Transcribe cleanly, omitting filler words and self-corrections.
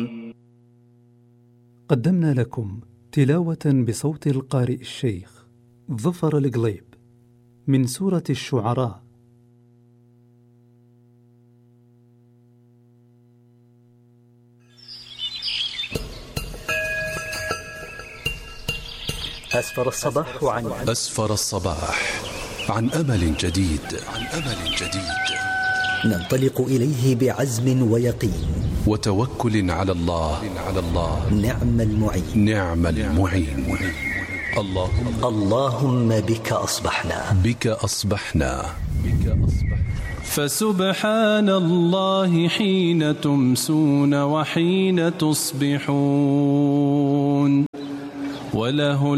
قدمنا لكم تلاوة بصوت القارئ الشيخ ظفر القليب من سورة الشعراء. أسفر الصباح عن أمل جديد. ننطلق إليه بعزم ويقين وتوكل على الله. نعم المعين. اللهم بك أصبحنا. فسبحان الله حين تمسون وحين تصبحون، وله